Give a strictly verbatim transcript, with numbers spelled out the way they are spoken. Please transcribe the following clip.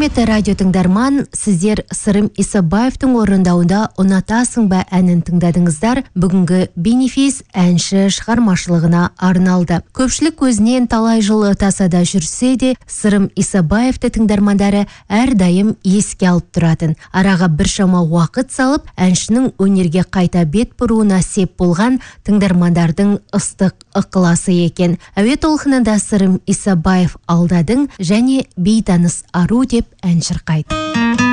Құрметті радио тыңдарман, сіздер Сырым Исабаевтың орындауында «Ұнатасың ба» әнін тыңдадыңыздар. Бүгінгі бенефис әнші шығармашылығына арналды. Көпшілік көзінен талай жыл тасада жүрсе де, Сырым Исабаевты тыңдармандары әрдайым еске алып тұратын. Араға біршама уақыт салып, әншінің өнерге қайта бет бұруына сеп болған тыңдармандардың ыстық ықыласы екен. Әуе толқынында Сырым Исабаев алдадың және бейтаныс ару деп ән шырқайды.